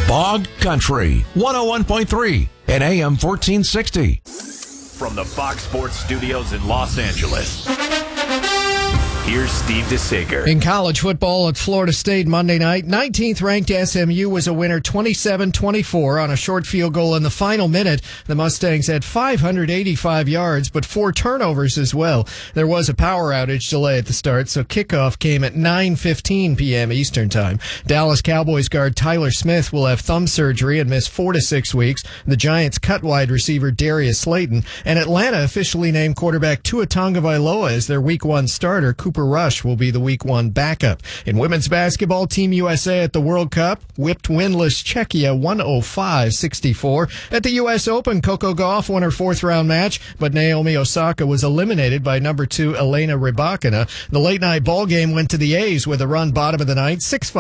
Bog Country, 101.3 and AM 1460. From the Fox Sports Studios in Los Angeles, here's Steve DeSager. In college football at Florida State Monday night, 19th ranked SMU was a winner 27-24 on a short field goal in the final minute. The Mustangs had 585 yards, but 4 turnovers as well. There was a power outage delay at the start, so kickoff came at 9:15 p.m. Eastern Time. Dallas Cowboys guard Tyler Smith will have thumb surgery and miss 4 to 6 weeks. The Giants cut wide receiver Darius Slayton, and Atlanta officially named quarterback Tua Tagovailoa as their Week 1 starter. Cooper Rush will be the Week 1 backup. In women's basketball, Team USA at the World Cup whipped winless Czechia 105-64. At the U.S. Open, Coco Gauff won her 4th-round match, but Naomi Osaka was eliminated by number 2 Elena Rybakina. The late-night ball game went to the A's with a run bottom of the ninth, 6-5.